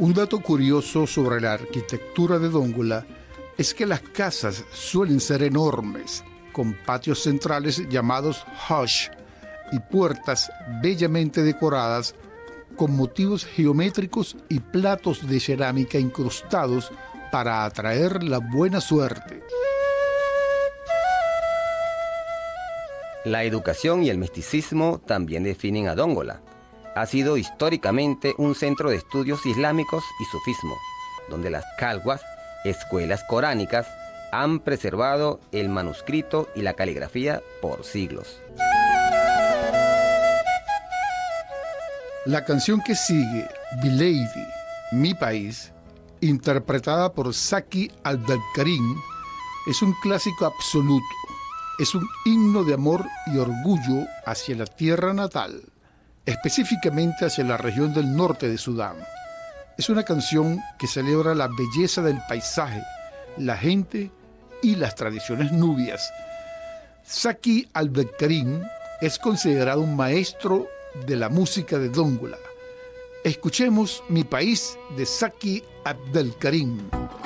Un dato curioso sobre la arquitectura de Dongola es que las casas suelen ser enormes, con patios centrales llamados hush y puertas bellamente decoradas con motivos geométricos y platos de cerámica incrustados para atraer la buena suerte. La educación y el misticismo también definen a Dongola. Ha sido históricamente un centro de estudios islámicos y sufismo, donde las khalwas, escuelas coránicas, han preservado el manuscrito y la caligrafía por siglos. La canción que sigue, Bilady, Mi País, interpretada por Zaki Abdelkarim, es un clásico absoluto. Es un himno de amor y orgullo hacia la tierra natal, específicamente hacia la región del norte de Sudán. Es una canción que celebra la belleza del paisaje, la gente y las tradiciones nubias. Zaki Abdelkarim es considerado un maestro de la música de Dongola. Escuchemos Mi País de Zaki Abdelkarim.